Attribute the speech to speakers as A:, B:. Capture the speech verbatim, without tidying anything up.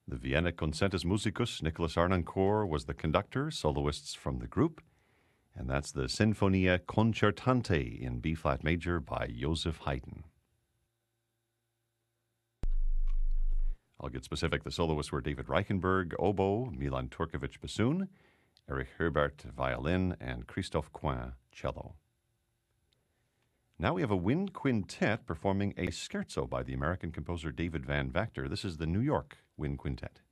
A: The Vienna Concertus Musicus, Nicholas Arnoncourt, was the conductor, soloists from the group. And that's the Sinfonia Concertante in B-flat major by Joseph Haydn. I'll get specific. The soloists were David Reichenberg, oboe, Milan Turkovic, bassoon, Erich Herbert, violin, and Christophe Coin, cello. Now we have a wind quintet performing a scherzo by the American composer David Van Vactor. This is the New York Wind Quintet.